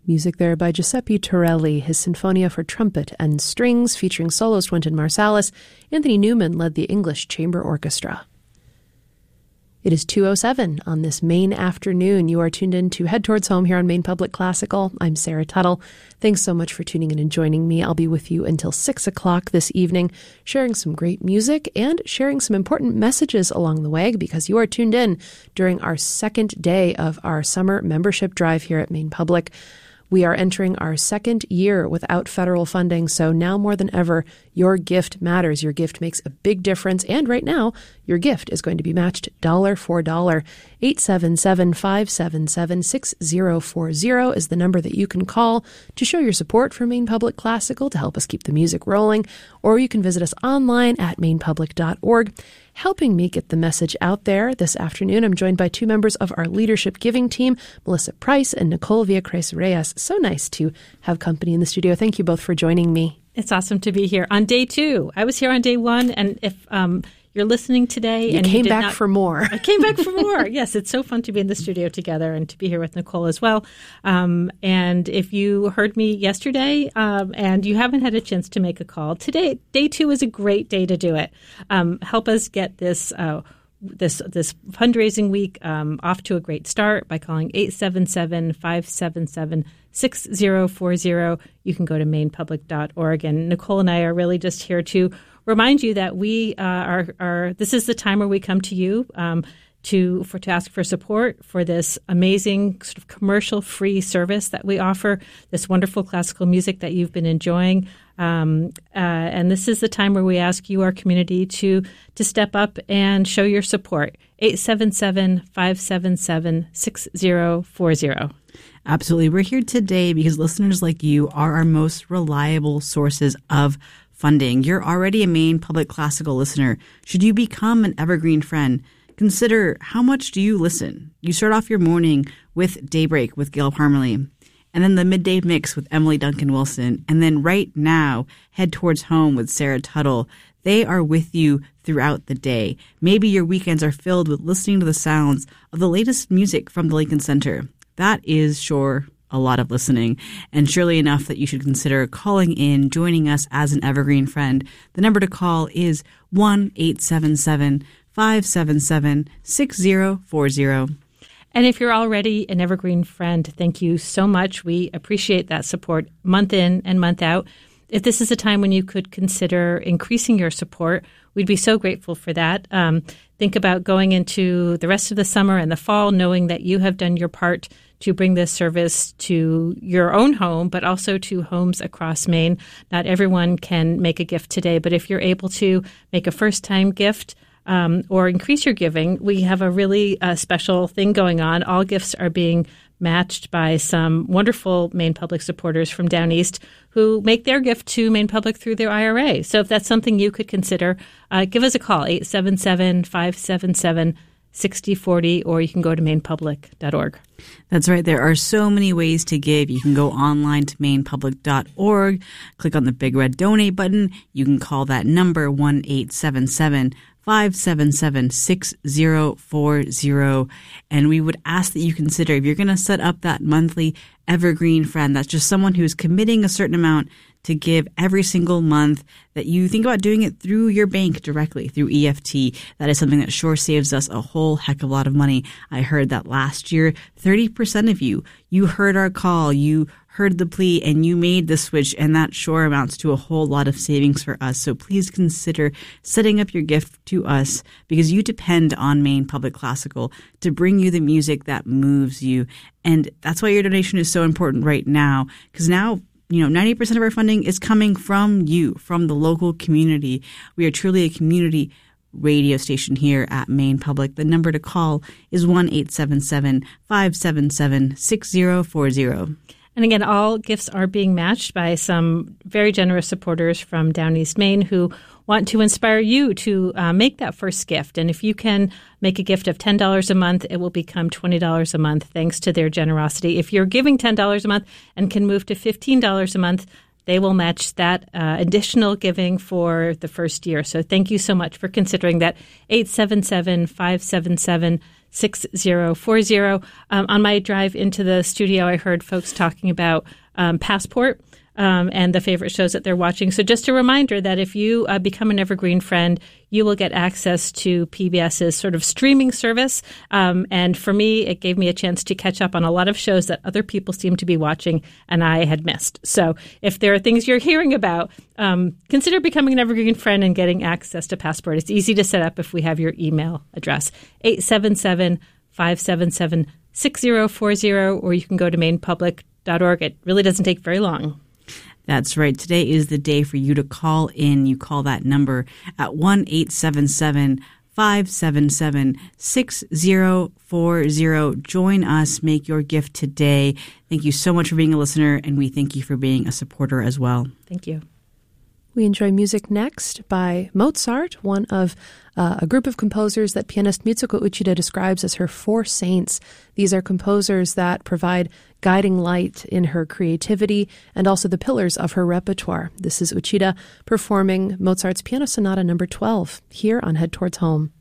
Music there by Giuseppe Torelli, his Sinfonia for Trumpet and Strings featuring soloist Wynton Marsalis. Anthony Newman led the English Chamber Orchestra. It is 2:07 on this Maine afternoon. You are tuned in to Head Towards Home here on Maine Public Classical. I'm Sarah Tuttle. Thanks so much for tuning in and joining me. I'll be with you until 6 o'clock this evening, sharing some great music and sharing some important messages along the way, because you are tuned in during our second day of our summer membership drive here at Maine Public. We are entering our second year without federal funding, so now more than ever, your gift matters. Your gift makes a big difference, and right now, your gift is going to be matched dollar for dollar. 877-577-6040 is the number that you can call to show your support for Maine Public Classical, to help us keep the music rolling, or you can visit us online at mainepublic.org. Helping me get the message out there this afternoon, I'm joined by two members of our Leadership Giving team, Melissa Price and Nicole Villacres-Reyes. So nice to have company in the studio. Thank you both for joining me. It's awesome to be here on day 2. I was here on day 1, and if you're listening today, you came back for more. I came back for more. Yes, it's so fun to be in the studio together and to be here with Nicole as well. And if you heard me yesterday and you haven't had a chance to make a call, today, day 2 is a great day to do it. Help us get this fundraising week off to a great start by calling 877-577-6040. You can go to mainepublic.org. And Nicole and I are really just here to remind you that we this is the time where we come to you to ask for support for this amazing sort of commercial-free service that we offer, this wonderful classical music that you've been enjoying. And this is the time where we ask you, our community, to step up and show your support. 877-577-6040. Absolutely. We're here today because listeners like you are our most reliable sources of funding. You're already a Maine Public Classical listener. Should you become an evergreen friend, consider how much do you listen. You start off your morning with Daybreak with Gail Parmalee, and then the Midday Mix with Emily Duncan Wilson, and then right now, Head Towards Home with Sarah Tuttle. They are with you throughout the day. Maybe your weekends are filled with listening to the sounds of the latest music from the Lincoln Center. That is sure a lot of listening, and surely enough that you should consider calling in, joining us as an evergreen friend. The number to call is 1-877-577-6040. And if you're already an evergreen friend, thank you so much. We appreciate that support month in and month out. If this is a time when you could consider increasing your support, we'd be so grateful for that. Think about going into the rest of the summer and the fall, knowing that you have done your part to bring this service to your own home, but also to homes across Maine. Not everyone can make a gift today, but if you're able to make a first-time gift or increase your giving, we have a really special thing going on. All gifts are being matched by some wonderful Maine Public supporters from down east who make their gift to Maine Public through their IRA. So if that's something you could consider, give us a call, 877-577-6040, or you can go to mainepublic.org. That's right. There are so many ways to give. You can go online to mainepublic.org, click on the big red donate button. You can call that number 1-877-577-6040. And we would ask that you consider, if you're going to set up that monthly evergreen friend, that's just someone who's committing a certain amount to give every single month, that you think about doing it through your bank directly, through EFT. That is something that sure saves us a whole heck of a lot of money. I heard that last year, 30% of you heard our call, you heard the plea, and you made the switch, and that sure amounts to a whole lot of savings for us. So please consider setting up your gift to us, because you depend on Maine Public Classical to bring you the music that moves you. And that's why your donation is so important right now, because now 90% of our funding is coming from you, from the local community. We are truly a community radio station here at Maine Public. The number to call is 1-877-577-6040. And again, all gifts are being matched by some very generous supporters from down East Maine who want to inspire you to make that first gift. And if you can make a gift of $10 a month, it will become $20 a month thanks to their generosity. If you're giving $10 a month and can move to $15 a month, they will match that additional giving for the first year. So thank you so much for considering that. 877-577 6040. On my drive into the studio, I heard folks talking about Passport and the favorite shows that they're watching. So just a reminder that if you become an Evergreen friend, you will get access to PBS's sort of streaming service. And for me, it gave me a chance to catch up on a lot of shows that other people seem to be watching and I had missed. So if there are things you're hearing about, consider becoming an Evergreen friend and getting access to Passport. It's easy to set up if we have your email address, 877-577-6040, or you can go to mainpublic.org. It really doesn't take very long. That's right. Today is the day for you to call in. You call that number at 1-877-577-6040. Join us. Make your gift today. Thank you so much for being a listener, and we thank you for being a supporter as well. Thank you. We enjoy music next by Mozart, one of a group of composers that pianist Mitsuko Uchida describes as her four saints. These are composers that provide guiding light in her creativity and also the pillars of her repertoire. This is Uchida performing Mozart's Piano Sonata No. 12 here on Head Towards Home.